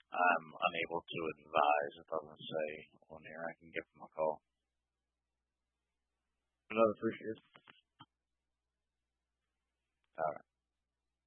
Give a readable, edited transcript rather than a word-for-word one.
I'm unable to advise. It doesn't say on here. I can give them a call. Another appreciate it. All right.